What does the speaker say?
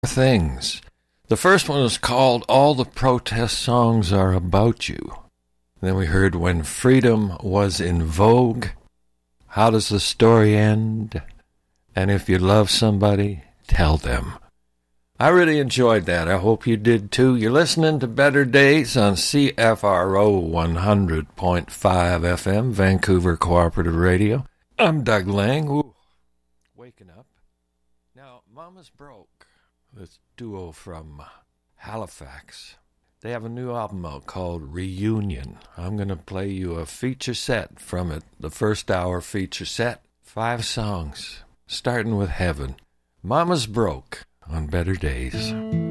things. The first one is called All the Protest Songs Are About You. Then we heard When Freedom Was in Vogue. How Does the Story End? And If You Love Somebody, Tell Them. I really enjoyed that. I hope you did too. You're listening to Better Days on CFRO 100.5 FM, Vancouver Cooperative Radio. I'm Doug Lang. Ooh, waking up. Now, Mama's Broke, this duo from Halifax. They have a new album out called Reunion. I'm going to play you a feature set from it, the first hour feature set. 5 songs, starting with Heaven. Mama's Broke on Better Days.